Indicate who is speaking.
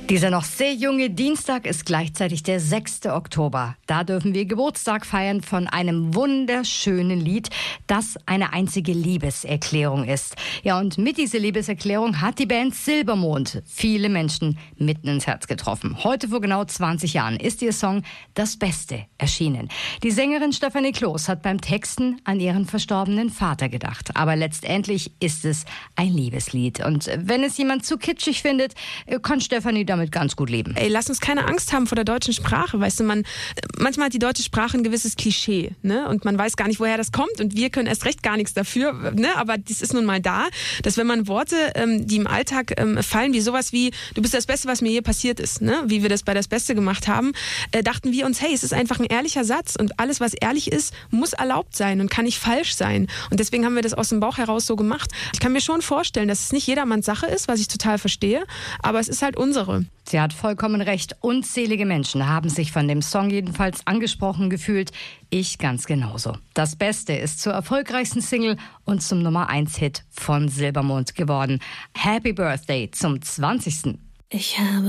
Speaker 1: Dieser noch sehr junge Dienstag ist gleichzeitig der 6. Oktober. Da dürfen wir Geburtstag feiern von einem wunderschönen Lied, das eine einzige Liebeserklärung ist. Ja, und mit dieser Liebeserklärung hat die Band Silbermond viele Menschen mitten ins Herz getroffen. Heute vor genau 20 Jahren ist ihr Song Das Beste erschienen. Die Sängerin Stefanie Kloß hat beim Texten an ihren verstorbenen Vater gedacht. Aber letztendlich ist es ein Liebeslied. Und wenn es jemand zu kitschig findet, kann Stefanie damit ganz gut leben.
Speaker 2: Ey, lass uns keine Angst haben vor der deutschen Sprache. Weißt du, manchmal hat die deutsche Sprache ein gewisses Klischee, ne? Und man weiß gar nicht, woher das kommt. Und wir können erst recht gar nichts dafür, ne? Aber das ist nun mal da, dass wenn man Worte, die im Alltag fallen, wie sowas wie, du bist das Beste, was mir je passiert ist, ne? Wie wir das bei Das Beste gemacht haben, dachten wir uns, hey, es ist einfach ein ehrlicher Satz und alles, was ehrlich ist, muss erlaubt sein und kann nicht falsch sein. Und deswegen haben wir das aus dem Bauch heraus so gemacht. Ich kann mir schon vorstellen, dass es nicht jedermanns Sache ist, was ich total verstehe, aber es ist halt unsere.
Speaker 1: Sie hat vollkommen recht. Unzählige Menschen haben sich von dem Song jedenfalls angesprochen gefühlt. Ich ganz genauso. Das Beste ist zur erfolgreichsten Single und zum Nummer-1-Hit von Silbermond geworden. Happy Birthday zum 20.
Speaker 3: Ich habe